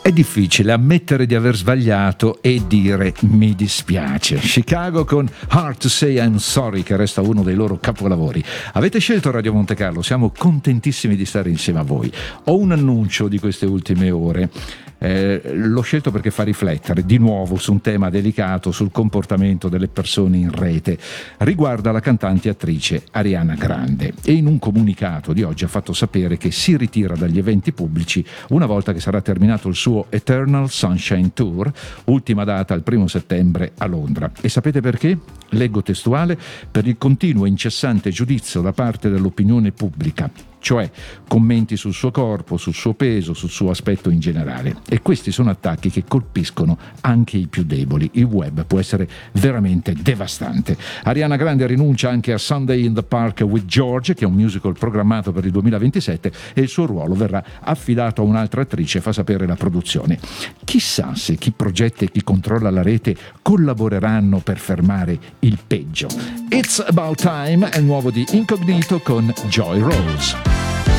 È difficile ammettere di aver sbagliato e dire mi dispiace. Chicago con Hard to Say I'm Sorry, che resta uno dei loro capolavori. Avete scelto Radio Monte Carlo, siamo contentissimi di stare insieme a voi. Ho un annuncio di queste ultime ore. L'ho scelto perché fa riflettere di nuovo su un tema delicato, sul comportamento delle persone in rete. Riguarda la cantante e attrice Ariana Grande, e in un comunicato di oggi ha fatto sapere che si ritira dagli eventi pubblici una volta che sarà terminato il suo Eternal Sunshine Tour, ultima data il 1 settembre a Londra. E sapete perché? Leggo testuale: per il continuo e incessante giudizio da parte dell'opinione pubblica, cioè commenti sul suo corpo, sul suo peso, sul suo aspetto in generale. E questi sono attacchi che colpiscono anche i più deboli. Il web può essere veramente devastante. Ariana Grande rinuncia anche a Sunday in the Park with George, che è un musical programmato per il 2027, e il suo ruolo verrà affidato a un'altra attrice, fa sapere la produzione. Chissà se chi progetta e chi controlla la rete collaboreranno per fermare il peggio. It's About Time è il nuovo di Incognito con Joy Rose.